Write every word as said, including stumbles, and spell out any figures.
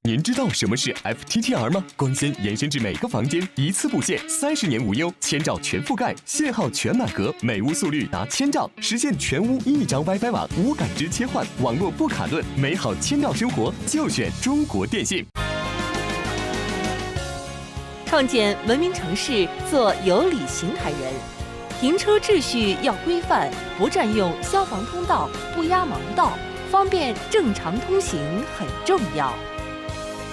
您知道什么是 F T T R 吗？光纤延伸至每个房间，一次布线，三十年无忧，千兆全覆盖，信号全满格，每屋速率达千兆，实现全屋一张 WiFi 网，无感知切换，网络不卡顿，美好千兆生活就选中国电信。 创建文明城市，做有理行台人。停车秩序要规范，不占用消防通道，不压盲道，方便正常通行很重要。